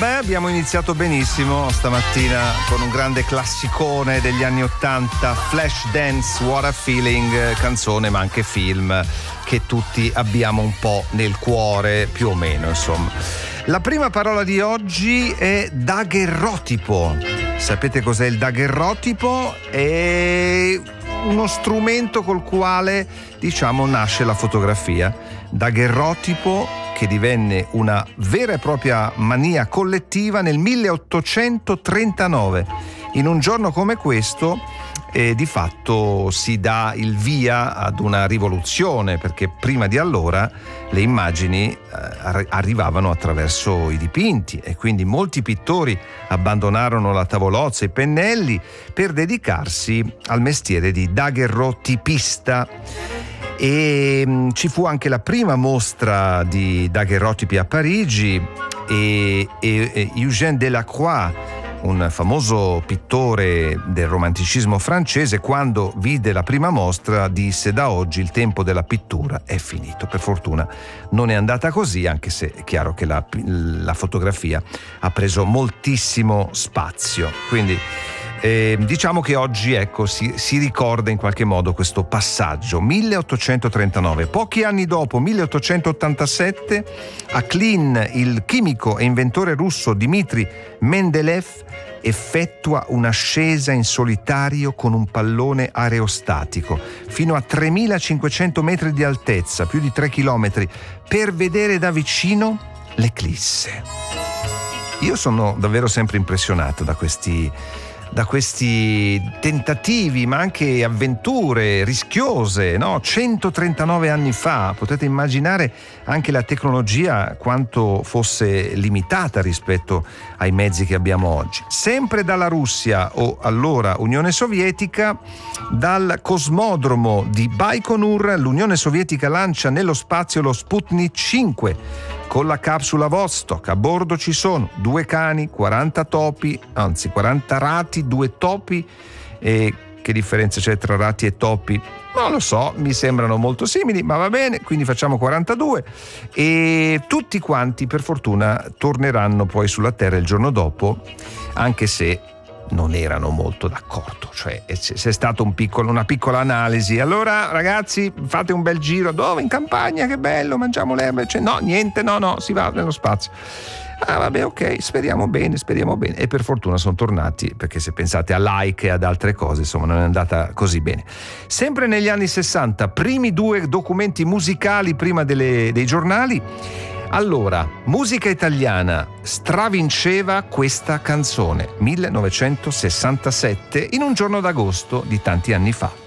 Beh, abbiamo iniziato benissimo stamattina con un grande classicone degli anni '80, Flashdance, What a Feeling, canzone ma anche film che tutti abbiamo un po' nel cuore, più o meno, insomma. La prima parola di oggi è daguerrotipo. Sapete cos'è il daguerrotipo? È uno strumento col quale, diciamo, nasce la fotografia. Daguerrotipo che divenne una vera e propria mania collettiva nel 1839. In un giorno come questo di fatto si dà il via ad una rivoluzione, perché prima di allora le immagini arrivavano attraverso i dipinti e quindi molti pittori abbandonarono la tavolozza e i pennelli per dedicarsi al mestiere di daguerrotipista. E ci fu anche la prima mostra di daguerrotipi a Parigi e Eugène Delacroix, un famoso pittore del romanticismo francese, quando vide la prima mostra disse: da oggi il tempo della pittura è finito. Per fortuna non è andata così, anche se è chiaro che la fotografia ha preso moltissimo spazio. Quindi diciamo che oggi, ecco, si ricorda in qualche modo questo passaggio. 1839. Pochi anni dopo, 1887, a Klin il chimico e inventore russo Dmitry Mendeleev effettua un'ascesa in solitario con un pallone aerostatico fino a 3500 metri di altezza, più di 3 chilometri, per vedere da vicino l'eclisse. Io sono davvero sempre impressionato da questi tentativi, ma anche avventure rischiose, no? 139 anni fa, potete immaginare anche la tecnologia quanto fosse limitata rispetto ai mezzi che abbiamo oggi. Sempre dalla Russia, o allora Unione Sovietica, dal cosmodromo di Baikonur, l'Unione Sovietica lancia nello spazio lo Sputnik 5 con la capsula Vostok. A bordo ci sono 2 cani, 40 rati, 2 topi. E che differenza c'è tra rati e topi? Non lo so, mi sembrano molto simili, ma va bene, quindi facciamo 42. E tutti quanti, per fortuna, torneranno poi sulla Terra il giorno dopo, anche se non erano molto d'accordo, cioè c'è stata una piccola analisi. Allora ragazzi, fate un bel giro. Dove? In campagna, che bello, mangiamo l'erba. No, niente, no, si va nello spazio. Ah vabbè, ok, speriamo bene. E per fortuna sono tornati, perché se pensate a Like e ad altre cose, insomma, non è andata così bene. Sempre negli anni 60, primi 2 documenti musicali prima dei giornali. Allora, musica italiana stravinceva questa canzone, 1967, in un giorno d'agosto di tanti anni fa.